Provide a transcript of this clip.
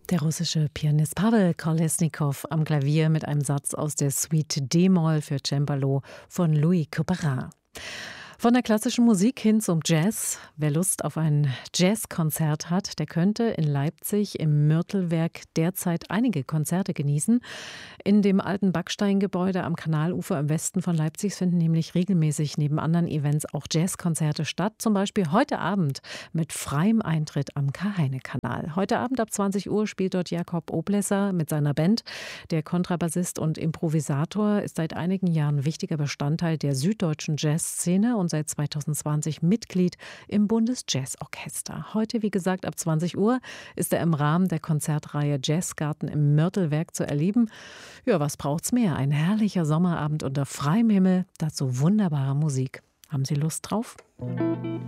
Der russische Pianist Pawel Kolesnikow am Klavier mit einem Satz aus der Suite D-Moll für Cembalo von Louis Couperin. Von der klassischen Musik hin zum Jazz. Wer Lust auf ein Jazzkonzert hat, der könnte in Leipzig im Mörtelwerk derzeit einige Konzerte genießen. In dem alten Backsteingebäude am Kanalufer im Westen von Leipzig finden nämlich regelmäßig neben anderen Events auch Jazzkonzerte statt. Zum Beispiel heute Abend mit freiem Eintritt am Karl-Heine-Kanal. Heute Abend ab 20 Uhr spielt dort Jakob Oblesser mit seiner Band. Der Kontrabassist und Improvisator ist seit einigen Jahren wichtiger Bestandteil der süddeutschen Jazzszene und seit 2020 Mitglied im Bundesjazzorchester. Heute, wie gesagt, ab 20 Uhr ist er im Rahmen der Konzertreihe Jazzgarten im Mörtelwerk zu erleben. Ja, was braucht's mehr? Ein herrlicher Sommerabend unter freiem Himmel, dazu wunderbare Musik. Haben Sie Lust drauf?